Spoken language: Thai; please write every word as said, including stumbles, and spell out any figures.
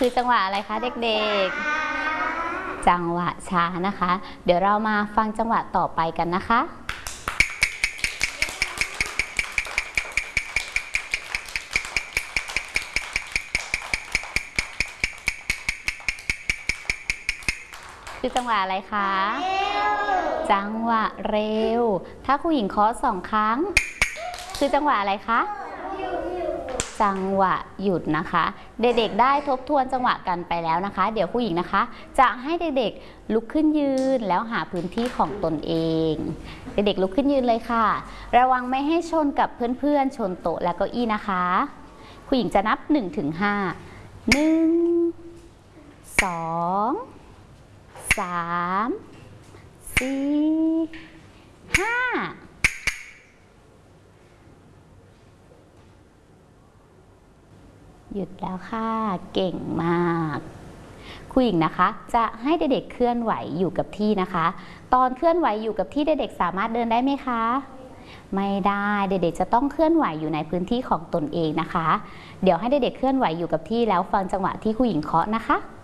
คือจังหวะอะไรคะเด็กๆจังหวะช้านะคะ เดี๋ยวเรามาฟังจังหวะต่อไปกันนะคะคือจังหวะอะไรคะจังหวะเร็วถ้าครูหญิงเคาะสองครั้งคือจังหวะอะไรคะจังหวะหยุดนะคะเด็กๆได้ทบทวนจังหวะกันไปแล้วนะคะเดี๋ยวครูหญิงนะคะจะให้เด็กๆลุกขึ้นยืนแล้วหาพื้นที่ของตนเองเด็กๆลุกขึ้นยืนเลยค่ะระวังไม่ให้ชนกับเพื่อนๆชนโต๊ะและเก้าอี้นะคะครูหญิงจะนับหนึ่งถึงห้า หนึ่ง สองสาม สี่ ห้าหยุดแล้วค่ะเก่งมากครูหญิงนะคะจะให้เด็กๆเคลื่อนไหวอยู่กับที่นะคะตอนเคลื่อนไหวอยู่กับที่เด็กๆสามารถเดินได้ไหมคะไม่ได้เด็กๆจะต้องเคลื่อนไหวอยู่ในพื้นที่ของตนเองนะคะเดี๋ยวให้เด็กๆเคลื่อนไหวอยู่กับที่แล้วฟังจังหวะที่ครูหญิงเคาะนะคะ